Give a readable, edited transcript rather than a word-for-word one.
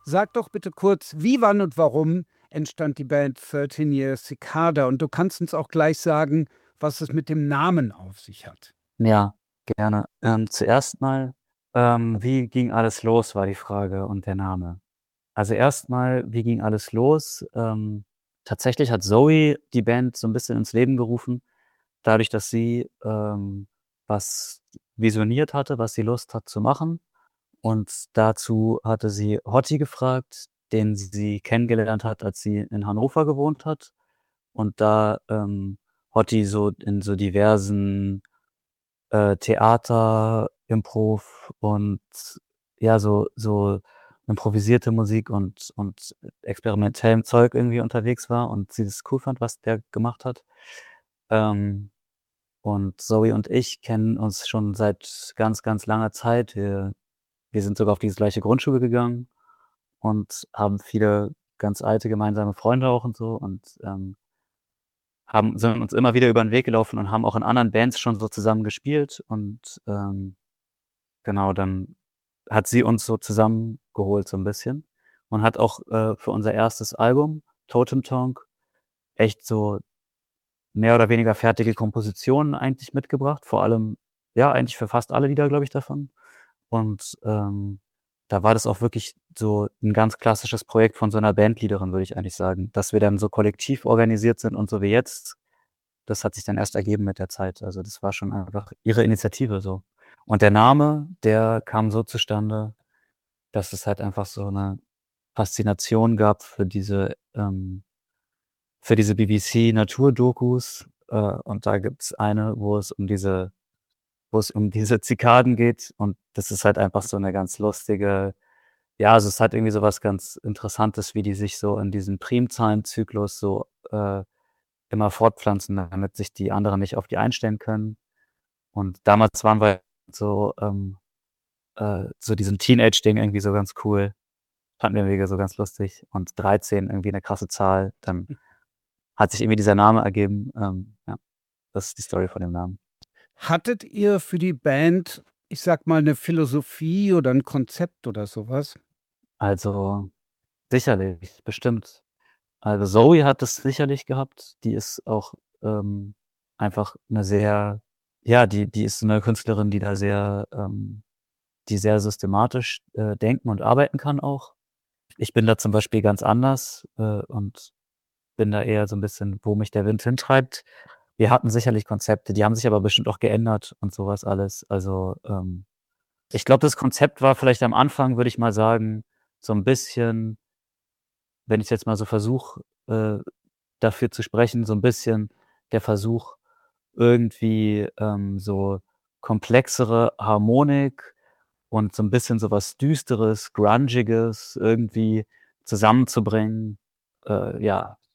Sag doch bitte kurz, wie, wann und warum entstand die Band 13 Years Cicada? Und du kannst uns auch gleich sagen, was es mit dem Namen auf sich hat. Ja, gerne. Zuerst mal, wie ging alles los, war die Frage und der Name. Also erstmal, wie ging alles los? Tatsächlich hat Zoe die Band so ein bisschen ins Leben gerufen, dadurch, dass sie, was visioniert hatte, was sie Lust hat zu machen. Und dazu hatte sie Hotti gefragt, den sie kennengelernt hat, als sie in Hannover gewohnt hat. Und da, Hotti so in so diversen Theater, Improv und ja, so improvisierte Musik und experimentellem Zeug irgendwie unterwegs war und sie das cool fand, was der gemacht hat. Ähm, und Zoe und ich kennen uns schon seit ganz, ganz langer Zeit. Wir sind sogar auf die gleiche Grundschule gegangen und haben viele ganz alte gemeinsame Freunde auch und so und, sind uns immer wieder über 'n Weg gelaufen und haben auch in anderen Bands schon so zusammen gespielt und, genau, dann hat sie uns so zusammengeholt so 'n bisschen und hat auch, für unser erstes Album Totem Tonk echt so mehr oder weniger fertige Kompositionen eigentlich mitgebracht, vor allem ja, eigentlich für fast alle Lieder, glaube ich, davon. Und, da war das auch wirklich so 'n ganz klassisches Projekt von so 'ner Bandleaderin, würde ich eigentlich sagen. Dass wir dann so kollektiv organisiert sind und so wie jetzt, das hat sich dann erst ergeben mit der Zeit. Also, das war schon einfach ihre Initiative so. Und der Name, der kam so zustande, dass es halt einfach so 'ne Faszination gab für diese BBC-Naturdokus. Und da gibt's eine, wo es um diese Zikaden geht und das ist halt einfach so 'ne ganz lustige ja, also, es hat irgendwie so was ganz Interessantes, wie die sich so in diesem Primzahlenzyklus so, immer fortpflanzen, damit sich die anderen nicht auf die einstellen können. Und damals waren wir so, so diesem Teenage-Ding irgendwie so ganz cool. Fanden wir irgendwie so ganz lustig und 13 irgendwie 'ne krasse Zahl. Dann hat sich irgendwie dieser Name ergeben. Ja, das ist die Story von dem Namen. Hattet ihr für die Band, ich sag mal, eine Philosophie oder ein Konzept oder sowas? Also, sicherlich, bestimmt. Also, Zoe hat das sicherlich gehabt. Die ist auch, einfach 'ne sehr ja, die ist 'ne Künstlerin, die sehr systematisch, denken und arbeiten kann auch. Ich bin da zum Beispiel ganz anders, und bin da eher so 'n bisschen, wo mich der Wind hintreibt. Wir hatten sicherlich Konzepte, die haben sich aber bestimmt auch geändert und so was alles. Also, ich glaube, das Konzept war vielleicht am Anfang, würde ich mal sagen, so 'n bisschen, wenn ich's jetzt mal so versuche, dafür zu sprechen, so 'n bisschen der Versuch, irgendwie, so komplexere Harmonik und so 'n bisschen so was Düsteres, Grungiges irgendwie zusammenzubringen. Ja,